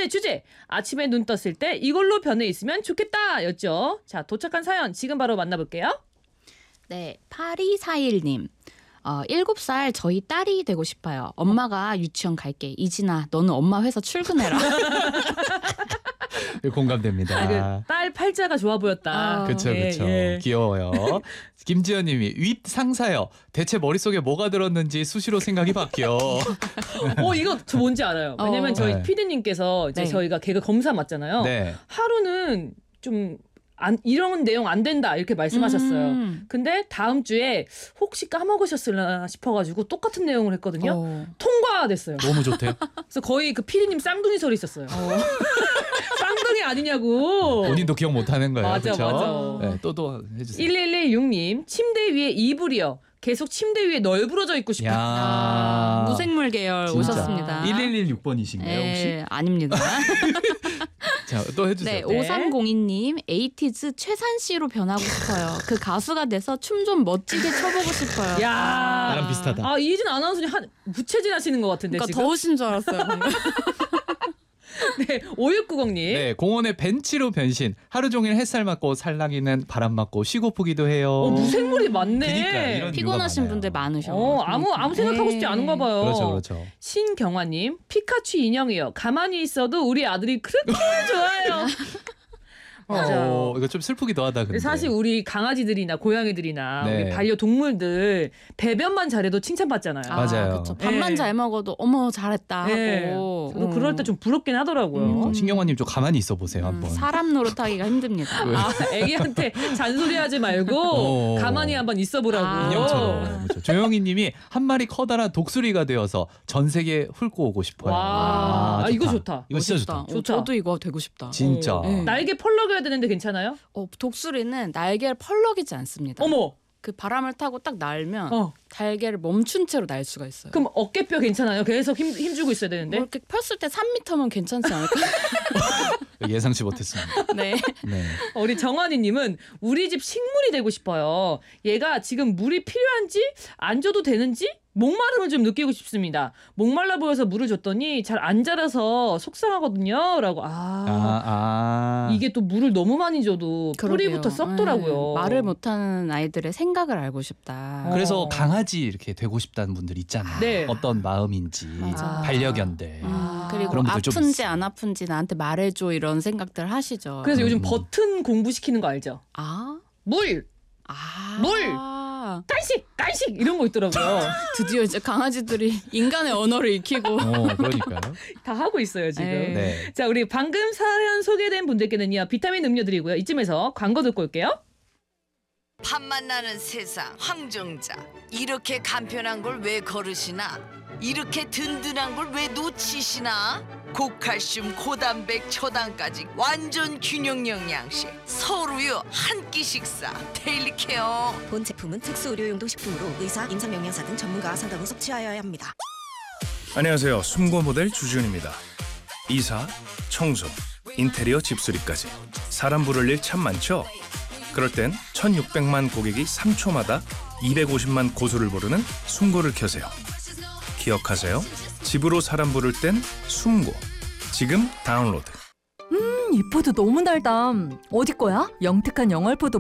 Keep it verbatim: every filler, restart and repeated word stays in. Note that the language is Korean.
오늘의 주제 아침에 눈 떴을 때 이걸로 변해 있으면 좋겠다 였죠. 자, 도착한 사연 지금 바로 만나볼게요. 네, 팔이사일 님. 어, 일곱 살 저희 딸이 되고 싶어요. 엄마가 유치원 갈게. 이진아, 너는 엄마 회사 출근해라. 공감됩니다. 아, 그 딸 팔자가 좋아 보였다. 그렇죠, 예, 그렇죠. 예. 귀여워요. 김지연님이 윗 상사요. 대체 머릿속에 뭐가 들었는지 수시로 생각이 바뀌어. 어, 이거 저 뭔지 알아요. 왜냐면 어. 저희 네. 피디님께서 이제 네. 저희가 개그 검사 맞잖아요. 네. 하루는 좀 안, 이런 내용 안 된다 이렇게 말씀하셨어요. 음. 근데 다음 주에 혹시 까먹으셨을나 싶어가지고 똑같은 내용을 했거든요. 어. 통과됐어요. 너무 좋대. 그래서 거의 그 피디님 쌍둥이 소리 있었어요. 쌍둥이 아니냐고. 본인도 기억 못하는 거예요. 맞아, 그쵸? 맞아. 네, 또또 해주세요. 일일일육 님 침대 위에 이불이요. 계속 침대 위에 널브러져 있고 싶어요. 야. 아, 무생물 계열 진짜. 오셨습니다. 일일일육 번이신가요 혹시? 예, 아닙니다. 자, 또 해주세요. 네, 오삼공이 님 에이티즈 최산 씨로 변하고 싶어요. 그 가수가 돼서 춤 좀 멋지게 춰보고 싶어요. 야. 나랑 비슷하다. 아, 이희진 아나운서님 한 부채질 하시는 것 같은데 그러니까 지금. 더우신 줄 알았어요. 네, 오육구공 님. 네, 공원의 벤치로 변신. 하루 종일 햇살 맞고 살랑이는 바람 맞고 쉬고프기도 해요. 어, 무생물이 많네. 그러니까, 이런 피곤하신 이유가 분들 많아요. 많으셔. 어, 아무 아무 생각하고 싶지 않은가 봐요. 그렇죠, 그렇죠. 신경화님, 피카츄 인형이요. 가만히 있어도 우리 아들이 그렇게 좋아요. 맞아요. 어, 이거 좀 슬프기도 하다. 근데. 근데 사실 우리 강아지들이나 고양이들이나 네. 우리 반려동물들 배변만 잘해도 칭찬받잖아요. 아, 맞아요. 그쵸. 밥만 네. 잘 먹어도 어머 잘했다 네. 하고. 저도 그럴 때 좀 부럽긴 하더라고요. 그러니까 신경화님 좀 가만히 있어 보세요 음, 한번. 사람 노릇하기가 힘듭니다. 왜? 아, 애기한테 잔소리하지 말고 어. 가만히 한번 있어보라고. 아. 인형처럼. 그렇죠. 조영희님이 한 마리 커다란 독수리가 되어서 전 세계 훑고 오고 싶어요. 와, 아, 이거 좋다. 이거 진짜 멋있다. 좋다. 어, 좋다. 저도 이거 되고 싶다. 진짜. 어. 네. 날개 펄럭여야 되는데 괜찮아요? 어, 독수리는 날개를 펄럭이지 않습니다. 어머. 그 바람을 타고 딱 날면 어. 달걀을 멈춘 채로 날 수가 있어요. 그럼 어깨뼈 괜찮아요? 계속 힘, 힘주고 있어야 뭐 되는데. 이렇게 폈을 때 삼 미터면 괜찮지 않을까? 예상치 못했습니다. 네. 네. 우리 정환이님은 우리 집 식물이 되고 싶어요. 얘가 지금 물이 필요한지 안 줘도 되는지 목마름을 좀 느끼고 싶습니다. 목말라 보여서 물을 줬더니 잘 안 자라서 속상하거든요. 라고. 아, 아, 아. 이게 또 물을 너무 많이 줘도 그러게요. 뿌리부터 썩더라고요. 네, 말을 못하는 아이들의 생각을 알고 싶다. 그래서 어. 강아지 이렇게 되고 싶다는 분들 있잖아요. 네. 어떤 마음인지. 맞아. 반려견들. 음, 아. 그리고 그런 분들 좀 아픈지 있어요. 안 아픈지 나한테 말해줘 이런 생각들 하시죠. 그래서 요즘 음. 버튼 공부시키는 거 알죠? 아, 물! 아, 물! 간식! 간식! 이런 거 있더라고요. 드디어 이제 강아지들이 인간의 언어를 익히고. 어, 그러니까요. 다 하고 있어요, 지금. 에이. 네. 자, 우리 방금 사연 소개된 분들께는요, 비타민 음료 드리고요. 이쯤에서 광고 듣고 올게요. 팥맛 나는 세상 황정자 이렇게 간편한 걸 왜 거르시나 이렇게 든든한 걸 왜 놓치시나 고칼슘 고단백 초당까지 완전 균형 영양식 서울우유 한 끼 식사 데일리 케어. 본 제품은 특수 의료용도 식품으로 의사, 임상영양사 등 전문가 상담 후 섭취하여야 합니다. 안녕하세요. 숨고 모델 주지훈입니다. 이사, 청소, 인테리어 집수리까지 사람 부를 일 참 많죠? 그럴 땐 천육백만 고객이 삼 초마다 이백오십만 고수를 부르는 숨고를 켜세요. 기억하세요. 집으로 사람 부를 땐 숨고. 지금 다운로드. 이 포도 너무 달다. 어디 거야? 영특한 영월포도